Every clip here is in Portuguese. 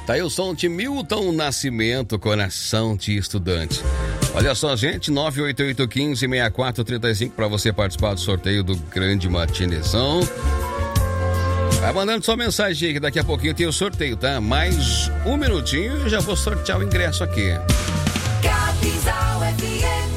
Tá aí o som de Milton Nascimento, Coração de Estudante. Olha só, gente, 988156435 para você participar do sorteio do Grande Matinezão. Vai mandando sua mensagem aí, que daqui a pouquinho tem o sorteio, tá? Mais um minutinho e eu já vou sortear o ingresso aqui. Capinzal FM.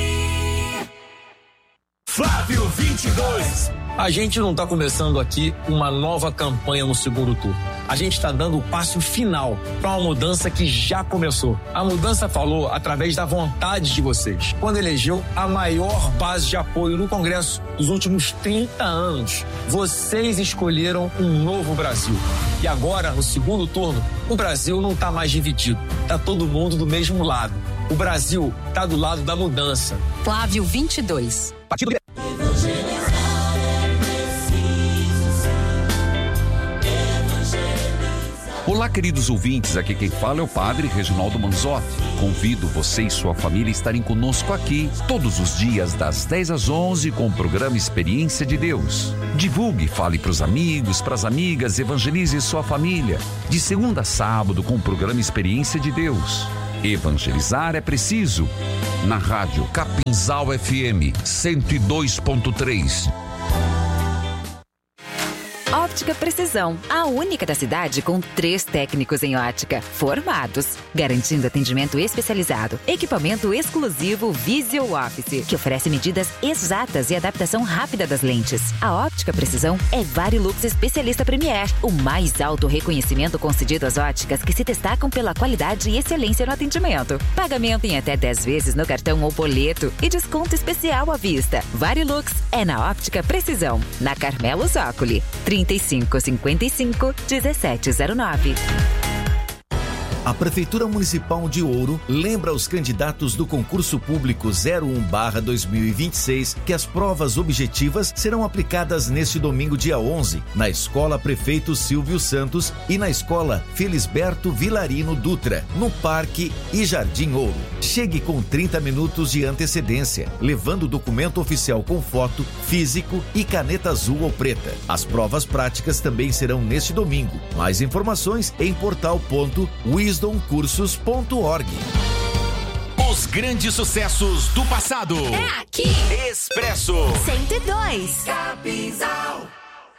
Flávio 22. A gente não está começando aqui uma nova campanha no segundo turno. A gente está dando o passo final para uma mudança que já começou. A mudança falou através da vontade de vocês, quando elegeu a maior base de apoio no Congresso dos últimos 30 anos. Vocês escolheram um novo Brasil. E agora, no segundo turno, o Brasil não está mais dividido. Está todo mundo do mesmo lado. O Brasil está do lado da mudança. Flávio 22. Partido Olá, queridos ouvintes, aqui quem fala é o Padre Reginaldo Manzotti. Convido você e sua família a estarem conosco aqui todos os dias das 10 às 11 com o programa Experiência de Deus. Divulgue, fale para os amigos, para as amigas, evangelize sua família. De segunda a sábado com o programa Experiência de Deus. Evangelizar é preciso. Na rádio Capinzal FM 102.3. Ótica Precisão, a única da cidade com 3 técnicos em ótica formados, garantindo atendimento especializado, equipamento exclusivo Visual Office, que oferece medidas exatas e adaptação rápida das lentes. A Ótica Precisão é Varilux Especialista Premier, o mais alto reconhecimento concedido às óticas que se destacam pela qualidade e excelência no atendimento. Pagamento em até 10 vezes no cartão ou boleto e desconto especial à vista. Varilux é na Ótica Precisão, na Carmelo Zócoli, 3555-1709. A Prefeitura Municipal de Ouro lembra aos candidatos do concurso público 01/2026 que as provas objetivas serão aplicadas neste domingo, dia 11, na Escola Prefeito Silvio Santos e na Escola Felisberto Vilarino Dutra, no Parque e Jardim Ouro. Chegue com 30 minutos de antecedência, levando o documento oficial com foto, físico e caneta azul ou preta. As provas práticas também serão neste domingo. Mais informações em portal.wisdomcursos.org. Os grandes sucessos do passado. É aqui. Expresso 102. Capinzal.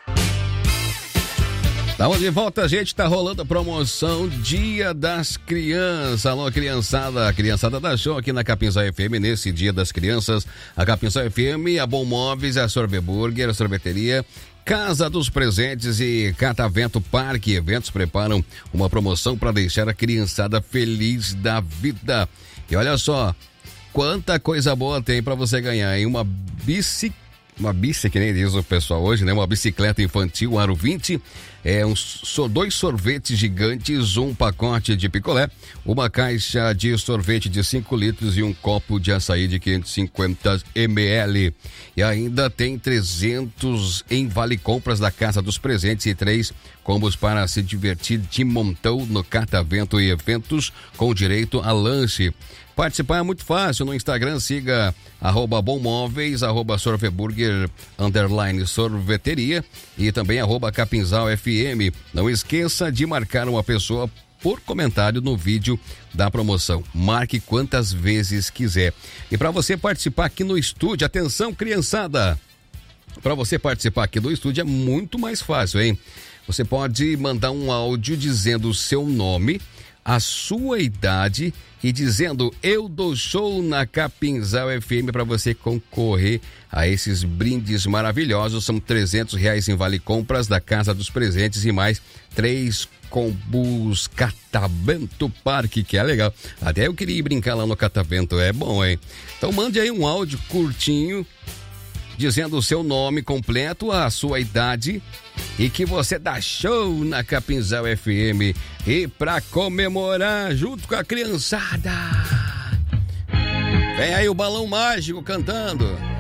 Estamos de volta, gente. Tá rolando a promoção Dia das Crianças. Alô, criançada. A criançada da show aqui na Capinzal FM nesse Dia das Crianças. A Capinzal FM, a Bom Móveis, a Sorveburger, a sorveteria, Casa dos Presentes e Catavento Parque Eventos preparam uma promoção para deixar a criançada feliz da vida. E olha só, quanta coisa boa tem para você ganhar, hein? Uma bici, que nem diz o pessoal hoje, né? Uma bicicleta infantil Aro 20, 2 sorvetes gigantes, um pacote de picolé, uma caixa de sorvete de 5 litros e um copo de açaí de 550 ml. E ainda tem 300 em Vale Compras da Casa dos Presentes e 3 combos para se divertir de montão no Catavento e Eventos com direito a lanche. Participar é muito fácil. No Instagram, siga @bommóveis, @sorveburger, _sorveteria e também @Capinzal FM. Não esqueça de marcar uma pessoa por comentário no vídeo da promoção. Marque quantas vezes quiser. E para você participar aqui no estúdio, atenção, criançada! Para você participar aqui do estúdio é muito mais fácil, hein? Você pode mandar um áudio dizendo o seu nome, a sua idade e dizendo eu dou show na Capinzal FM para você concorrer a esses brindes maravilhosos. São R$300 em Vale Compras da Casa dos Presentes e mais 3 combos Catavento Parque, que é legal. Até eu queria ir brincar lá no Catavento, é bom, hein? Então mande aí um áudio curtinho dizendo o seu nome completo, a sua idade e que você dá show na Capinzal FM. E pra comemorar junto com a criançada, vem aí o Balão Mágico cantando.